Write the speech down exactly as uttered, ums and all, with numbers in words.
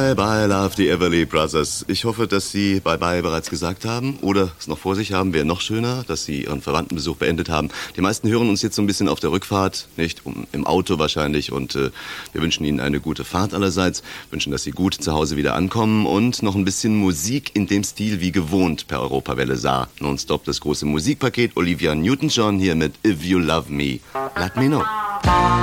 Bye bye, love, die Everly Brothers. Ich hoffe, dass Sie bye bye bereits gesagt haben oder es noch vor sich haben. Wäre noch schöner, dass Sie Ihren Verwandtenbesuch beendet haben. Die meisten hören uns jetzt so ein bisschen auf der Rückfahrt, nicht? Um, im Auto wahrscheinlich. Und äh, wir wünschen Ihnen eine gute Fahrt allerseits. Wünschen, dass Sie gut zu Hause wieder ankommen und noch ein bisschen Musik in dem Stil wie gewohnt per Europawelle Saar. Nonstop das große Musikpaket. Olivia Newton-John hier mit If You Love Me, Let Me Know.